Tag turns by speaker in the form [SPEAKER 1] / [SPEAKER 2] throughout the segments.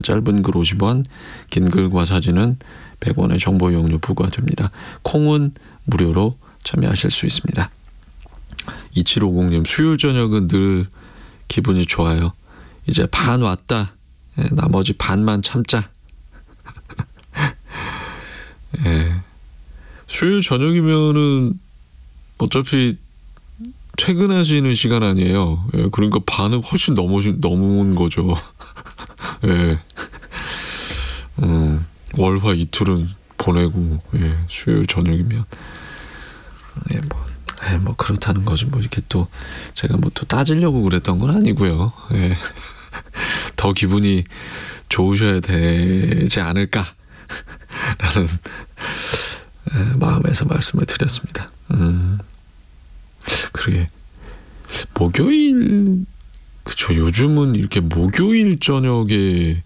[SPEAKER 1] 짧은 글 50원, 긴 글과 사진은 100원의 정보 이용료 부과됩니다. 콩은 무료로 참여하실 수 있습니다. 2750님, 수요일 저녁은 늘 기분이 좋아요. 이제 반 왔다. 나머지 반만 참자. 수요일 저녁이면은 어차피 퇴근하시는 시간 아니에요. 그러니까 반은 훨씬 넘은 거죠. 월화 이틀은 보내고 수요일 저녁이면 뭐 그렇다는 거죠. 뭐 이렇게 또 제가 뭐 또 따지려고 그랬던 건 아니고요. 더 기분이 좋으셔야 되지 않을까라는 마음에서 말씀을 드렸습니다. 그러게 목요일 그쵸. 요즘은 이렇게 목요일 저녁에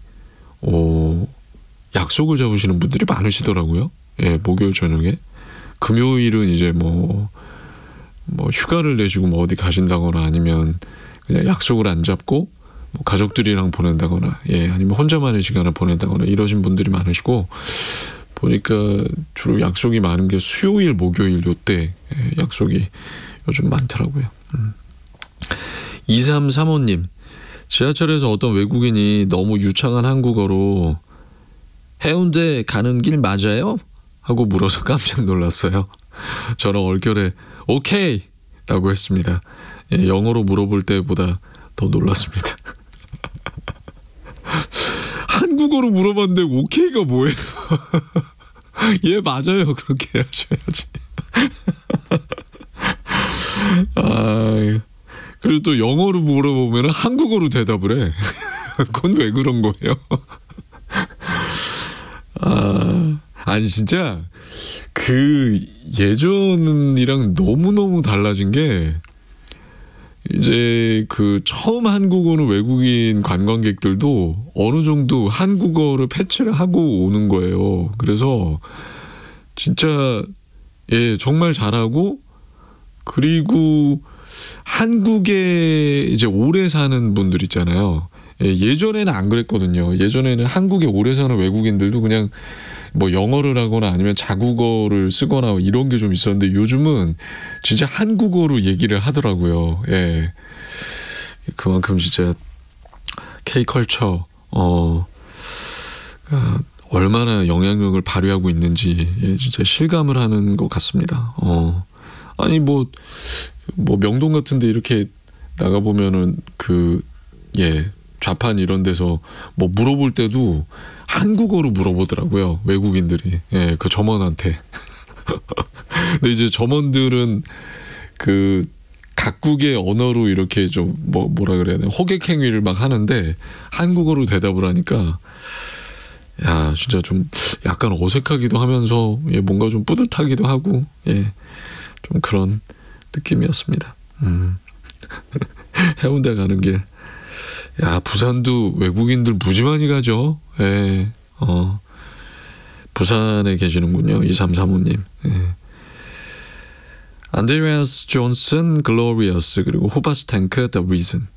[SPEAKER 1] 약속을 잡으시는 분들이 많으시더라고요. 목요일 저녁에. 금요일은 이제 뭐 휴가를 내시고 뭐 어디 가신다거나 아니면 그냥 약속을 안 잡고 뭐 가족들이랑 보낸다거나 아니면 혼자만의 시간을 보낸다거나 이러신 분들이 많으시고, 보니까 주로 약속이 많은 게 수요일, 목요일 요때 약속이 요즘 많더라고요. 2335님, 지하철에서 어떤 외국인이 너무 유창한 한국어로 해운대 가는 길 맞아요? 하고 물어서 깜짝 놀랐어요. 저는 얼결에 오케이! 라고 했습니다. 영어로 물어볼 때보다 더 놀랐습니다. 한국어로 물어봤는데 오케이가 뭐예요? 예, 맞아요. 그렇게 하셔야지. 그리고 또 영어로 물어보면 한국어로 대답을 해. 그건 왜 그런 거예요? 아니 진짜 그 예전이랑 너무너무 달라진 게, 이제 그 처음 한국어는 외국인 관광객들도 어느 정도 한국어를 패치를 하고 오는 거예요. 그래서 진짜 정말 잘하고, 그리고 한국에 이제 오래 사는 분들 있잖아요. 예전에는 안 그랬거든요. 예전에는 한국에 오래 사는 외국인들도 그냥 뭐 영어를 하거나 아니면 자국어를 쓰거나 이런 게 좀 있었는데, 요즘은 진짜 한국어로 얘기를 하더라고요. 그만큼 진짜 K컬처 얼마나 영향력을 발휘하고 있는지 진짜 실감을 하는 것 같습니다. 아니 뭐 명동 같은데 이렇게 나가 보면은 좌판 이런 데서 뭐 물어볼 때도 한국어로 물어보더라고요. 외국인들이. 그 점원한테. 근데 이제 점원들은 그 각국의 언어로 이렇게 좀 뭐라 그래야 되나, 호객 행위를 막 하는데 한국어로 대답을 하니까 야 진짜 좀 약간 어색하기도 하면서 뭔가 좀 뿌듯하기도 하고 좀 그런 느낌이었습니다. 해운대 가는 길. 야, 부산도 외국인들 무지 많이 가죠. 부산에 계시는군요. 2335님. 안드레아스 존슨, 글로리어스, 그리고 호바스탱크, The Reason.